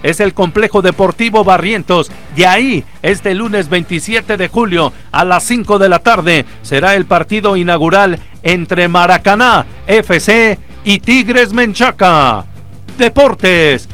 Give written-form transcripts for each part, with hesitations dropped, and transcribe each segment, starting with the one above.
es el Complejo Deportivo Barrientos. Y ahí, este lunes 27 de julio, a las 5 de la tarde, será el partido inaugural entre Maracaná FC y Tigres Menchaca. Deportes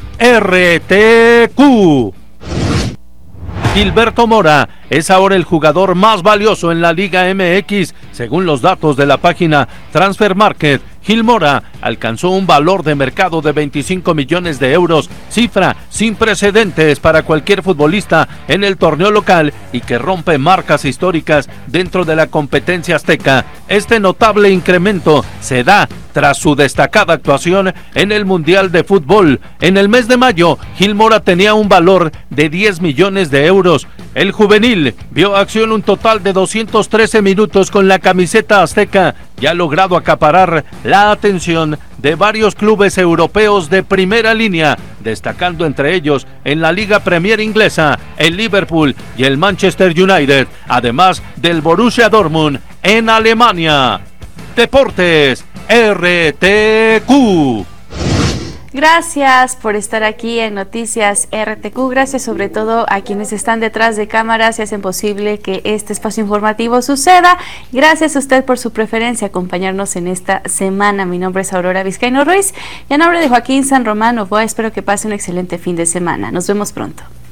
RTQ. Gilberto Mora es ahora el jugador más valioso en la Liga MX, según los datos de la página Transfer Market. Gil Mora alcanzó un valor de mercado de 25 millones de euros, cifra sin precedentes para cualquier futbolista en el torneo local y que rompe marcas históricas dentro de la competencia azteca. Este notable incremento se da tras su destacada actuación en el Mundial de Fútbol. En el mes de mayo, Gil Mora tenía un valor de 10 millones de euros. El juvenil vio acción un total de 213 minutos con la camiseta azteca y ha logrado acaparar la atención de varios clubes europeos de primera línea, destacando entre ellos en la Liga Premier inglesa, el Liverpool y el Manchester United, además del Borussia Dortmund en Alemania. Deportes RTQ. Gracias por estar aquí en Noticias RTQ, gracias sobre todo a quienes están detrás de cámaras y hacen posible que este espacio informativo suceda. Gracias a usted por su preferencia, acompañarnos en esta semana. Mi nombre es Aurora Vizcaíno Ruiz y a nombre de Joaquín San Román Novoa, espero que pase un excelente fin de semana. Nos vemos pronto.